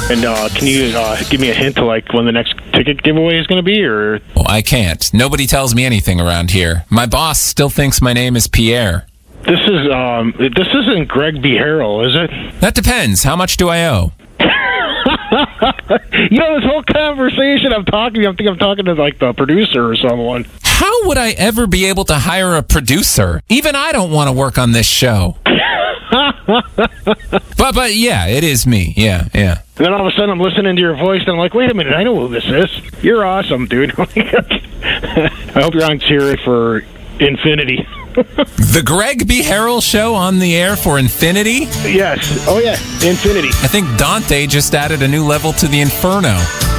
And can you give me a hint to like when the next ticket giveaway is going to be, or? Well, I can't. Nobody tells me anything around here. My boss still thinks my name is Pierre. This isn't Greg B. Harrell, is it? That depends. How much do I owe? This whole conversation I'm think I'm talking to like the producer or someone. How would I ever be able to hire a producer? Even I don't want to work on this show. But yeah, it is me. Yeah. And then all of a sudden I'm listening to your voice and I'm like, wait a minute, I know who this is. You're awesome, dude. I hope you're on Siri for Infinity. The Greg B. Harrell Show on the air for Infinity? Yes. Oh, yeah. Infinity. I think Dante just added a new level to the Inferno.